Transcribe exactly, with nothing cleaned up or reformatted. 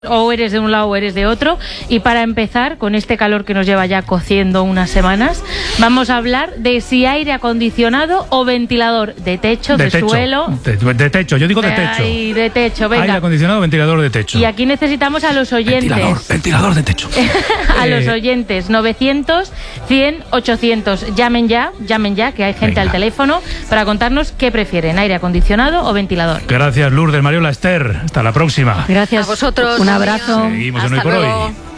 O eres de un lado o eres de otro. Y para empezar, con este calor que nos lleva ya cociendo unas semanas, vamos a hablar de si aire acondicionado o ventilador, de techo, de, de techo, suelo. De, de techo, yo digo de, de techo. Ay, de techo, venga. Aire acondicionado, ventilador de techo. Y aquí necesitamos a los oyentes. Ventilador, ventilador de techo. a eh... los oyentes, novecientos, cien, ochocientos. Llamen ya, llamen ya, que hay gente venga. al teléfono, para contarnos qué prefieren, aire acondicionado o ventilador. Gracias, Lourdes, Mariola, Esther. Hasta la próxima. Gracias. A vosotros. Un abrazo. Seguimos Hasta en Hoy por luego. Hoy.